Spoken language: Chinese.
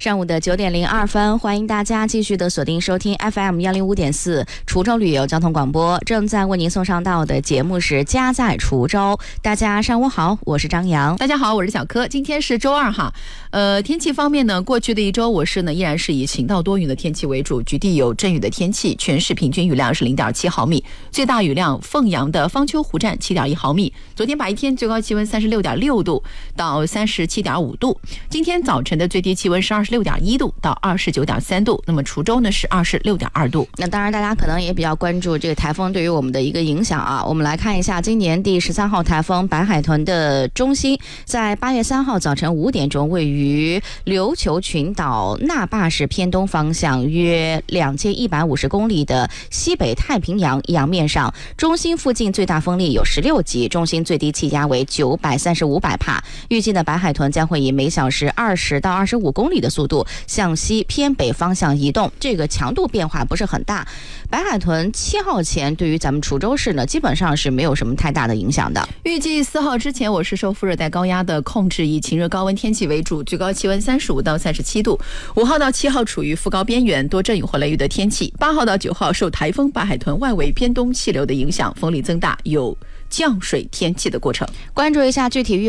上午的9点02分，欢迎大家继续的锁定收听 FM 105.4滁州旅游交通广播。正在为您送上到的节目是家在滁州。大家上午好，我是张扬。 大家好，我是小柯。今天是周二哈。天气方面呢，过去的一周我市呢依然是以晴到多云的天气为主，局地有阵雨的天气，全市平均雨量是 0.7 毫米，最大雨量凤阳的方丘湖站 7.1 毫米。昨天白天最高气温 36.6 度到 37.5 度，今天早晨的最低气温是 26.1 度到 29.3 度，那么滁州呢是 26.2 度。 那当然大家可能也比较关注这个台风对于我们的一个影响啊。我们来看一下今年第13号台风白海豚的中心在8月3号早晨5点钟位于琉球群岛那霸市偏东方向约2150公里的西北太平洋洋面上，中心附近最大风力有16级，中心最低气压为935百帕。预计的白海豚将会以每小时20到25公里的速度向西偏北方向移动，这个强度变化不是很大。白海豚7号前对于咱们滁州市呢基本上是没有什么太大的影响的。 预计4号之前我市受副热带高压的控制，以晴热高温天气为主，最高气温35到37度。5号到7号处于副高边缘，多阵雨或雷雨的天气。8号到9号受台风白海豚外围偏东气流的影响，风力增大，有降水天气的过程。 关注一下具体预